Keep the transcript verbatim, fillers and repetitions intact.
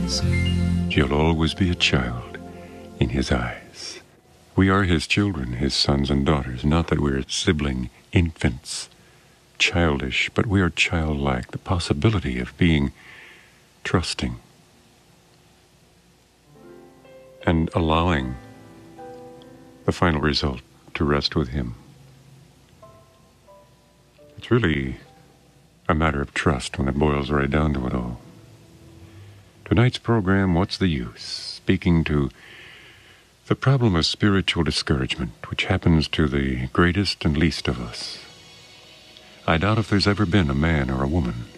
You'll always be a child in his eyes. We are his children, his sons and daughters. Not that we're sibling infants, childish, but we are childlike. The possibility of being trusting and allowing the final result to rest with him. It's really a matter of trust when it boils right down to it all. Tonight's program, What's the Use? Speaking to the problem of spiritual discouragement, which happens to the greatest and least of us. I doubt if there's ever been a man or a woman